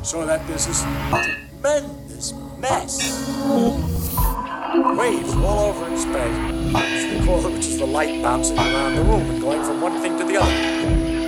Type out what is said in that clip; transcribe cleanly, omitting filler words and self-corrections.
So that there's this tremendous mess. Waves all over in space. Which we call it, which is the light bouncing around the room and going from one thing to the other.